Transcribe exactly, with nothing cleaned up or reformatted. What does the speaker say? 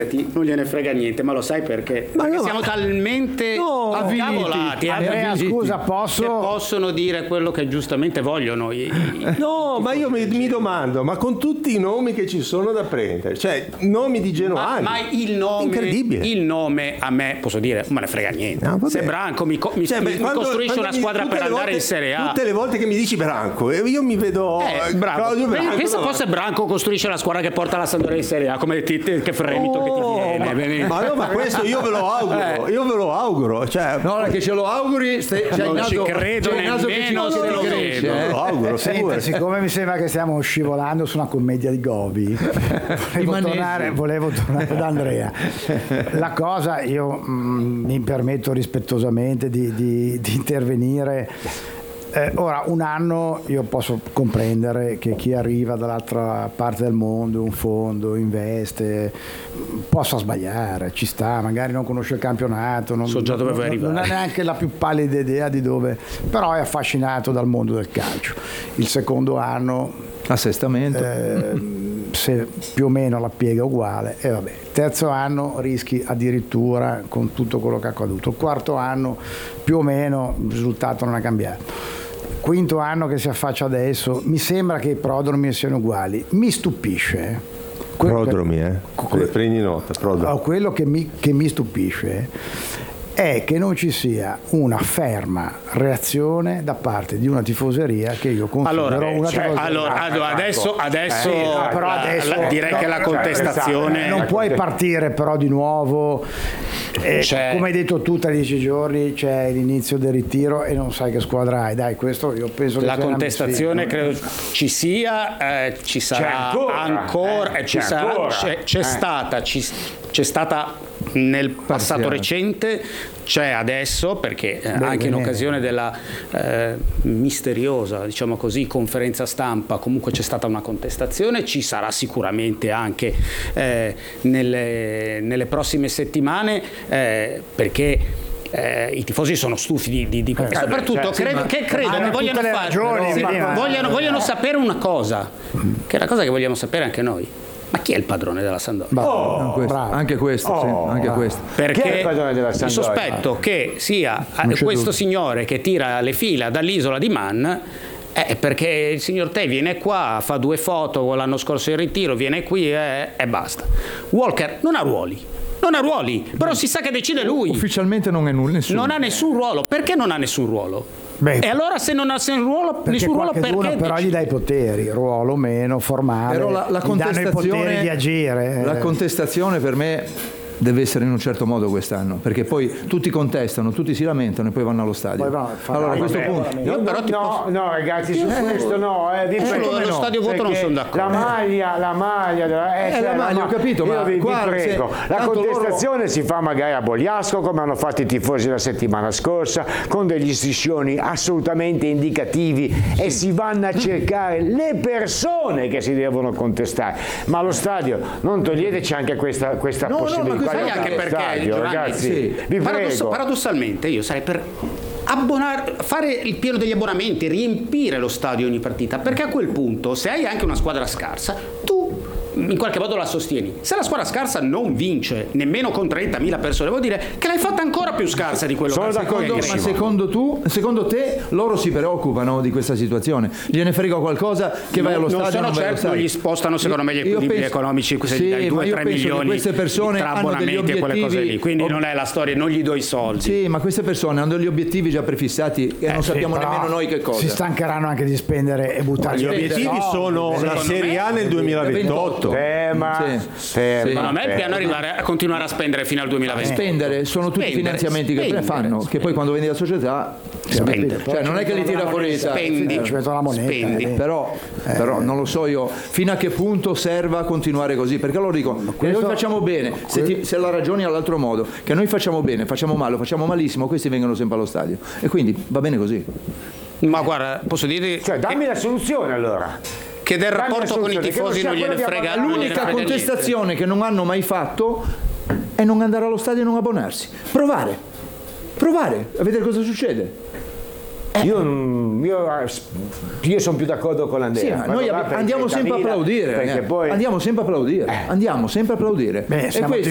non gliene frega niente, ma lo sai perché? Ma Perché no, siamo ma... talmente no, avviliti, Andrea, scusa, posso... che possono dire quello che giustamente vogliono. I, i, no, ma io mi, mi domando, ma con tutti i nomi che ci sono da prendere, cioè nomi di genuani, ma, ma il nome, incredibile. Il nome a me, posso dire, non me ne frega niente. No, se Branco mi, mi, cioè, mi quando, costruisce quando una squadra per andare volte, in Serie A, tutte le volte che mi dici Branco, io mi vedo eh, bravo. Claudio Branco. Pensa fosse Branco costruisce la squadra che porta la Sampdoria in Serie A, come ti, te, che fremito oh, che ti viene. Ma, ma, no, ma questo io ve lo auguro, eh. io ve lo auguro, cioè, no, non è che ce lo auguri, stai, c'hai non il naso, ci credo c'hai il naso che ci nemmeno, non se lo lo credo, credo. eh. Lo auguro, Senta, siccome mi sembra che stiamo scivolando su una commedia di Gobi, volevo tornare, volevo tornare da Andrea. La cosa, io mh, mi permetto rispettosamente di, di, di intervenire. Eh, ora, un anno io posso comprendere che chi arriva dall'altra parte del mondo, un fondo, investe, possa sbagliare, ci sta, magari non conosce il campionato, non, so già dove non, vuoi arrivare. non ha neanche la più pallida idea di dove, però è affascinato dal mondo del calcio. Il secondo anno, assestamento, eh, se più o meno la piega uguale, e vabbè. Terzo anno rischi addirittura con tutto quello che è accaduto. Il quarto anno più o meno il risultato non è cambiato. Quinto anno che si affaccia adesso, mi sembra che i prodromi siano uguali. Mi stupisce. Prodromi, eh? Que- prendi nota, prodromi. Quello che mi, che mi stupisce è che non ci sia una ferma reazione da parte di una tifoseria che io considero allora, una cioè, tifoseria. allora, allora adesso, adesso, Eh, no, però la, adesso la, direi no, che la contestazione non puoi partire però di nuovo, eh, come hai detto tu, tra dieci giorni c'è l'inizio del ritiro e non sai che squadra hai. Dai, questo io penso che la sia contestazione credo ci sia, eh, ci sarà c'è ancora, ancora eh, ci c'è, sarà, ancora. c'è, c'è Eh. stata ci, c'è stata nel passato recente, c'è adesso, perché eh, Beh, anche in bene. occasione della eh, misteriosa, diciamo così, conferenza stampa, comunque c'è stata una contestazione, ci sarà sicuramente anche eh, nelle, nelle prossime settimane, eh, perché Eh, i tifosi sono stufi di, di, di questo. Eh, soprattutto cioè, credo, sì, che credo hanno che vogliano tutte le fare ragioni, sì, sì, ma- vogliano, vogliono sapere una cosa, che è la cosa che vogliamo sapere anche noi: ma chi è il padrone della Sampdoria? Oh, questo, bravo. anche questo, sì, Oh, anche bravo. questo. Chi è il Perché padrone della il Sampdoria? sospetto che sia eh, c'è questo dubbio. signore che tira le fila dall'isola di Man, è perché il signor Te viene qua, fa due foto l'anno scorso in ritiro, viene qui e, e basta. Walker non ha ruoli. Non ha ruoli, però si sa che decide lui. Ufficialmente non è nulla, nessuno. Non ha nessun ruolo. Perché non ha nessun ruolo? Beh, e allora se non ha nessun ruolo, perché nessun ruolo qualcheduno perché però decide? gli dai poteri, ruolo meno, formale, Però la, la gli danno i contestazione poteri di agire. la eh. contestazione per me deve essere in un certo modo quest'anno, perché poi tutti contestano, tutti si lamentano e poi vanno allo stadio. Poi va- fa- allora a questo Vabbè, punto io Io però no, ti no, posso- no, ragazzi, su questo no, eh, vi Eh, prego, sullo- come lo stadio vuoto non perché sono d'accordo. La maglia, la maglia, della- eh, Eh, cioè, la maglia, ma- ho capito, io ma vi, vi qua, prego, se- la tanto contestazione si fa magari a Bogliasco, come hanno fatto i tifosi la settimana scorsa, con degli striscioni assolutamente indicativi e si vanno a cercare le persone che si devono contestare. Ma allo stadio non toglieteci anche questa, questa No, no, ma possibilità. sai di anche allo perché, stadio, Giovanni, ragazzi, sì. vi Paradoss- prego. paradossalmente io sarei per abbonare, fare il pieno degli abbonamenti, riempire lo stadio ogni partita, perché a quel punto se hai anche una squadra scarsa tu in qualche modo la sostieni. Se la squadra scarsa non vince nemmeno con trentamila persone, vuol dire che l'hai fatta ancora più scarsa di quello Sono che d'accordo, che Ma credi. secondo tu, secondo te, loro si preoccupano di questa situazione? Gliene frega qualcosa che vai allo non stadio? sono non vai allo certo, stadio? gli spostano secondo me gli Io equilibri penso- economici, se sì, gli dai ma due io tre penso che milioni queste persone tra hanno degli abbonamenti e quelle cose obiettivi- lì, quindi ob- non è la storia, non gli do i soldi. Sì, ma queste persone hanno degli obiettivi già prefissati e non Sì, sappiamo però nemmeno noi che cosa. si stancheranno anche di spendere e buttare Gli via. obiettivi No, sono secondo la me- Serie A nel duemilaventotto. Ferma, Sì. ferma. Secondo me il piano è ferma. arrivare a continuare a spendere fino al duemilaventi. Spendere sono tutti Spendere, finanziamenti che spendere, fanno, che spendere. poi quando vendi la società Spendere. cioè non è che li tira fuori, Spendi, Ci mettono la moneta, spendi. eh. però, però non lo so io fino a che punto serva continuare così, perché loro dicono che questo- noi facciamo bene, se, ti- se la ragioni all'altro modo, che noi facciamo bene, facciamo male, facciamo malissimo, questi vengono sempre allo stadio e quindi va bene così. Ma guarda, posso dire Cioè, dammi la soluzione allora. che del dammi la rapporto con i soluzione, che non tifosi sia non gliene quello di frega abbandonare- non gliene L'unica frega niente. contestazione che non hanno mai fatto è non andare allo stadio e non abbonarsi, provare provare a vedere cosa succede. Io, non- io, io sono più d'accordo con Andrea. Sì, Vado noi là ab- per andiamo sempre a trentamila, applaudire, perché eh. poi andiamo sempre a applaudire, andiamo sempre a applaudire. Beh, e siamo questo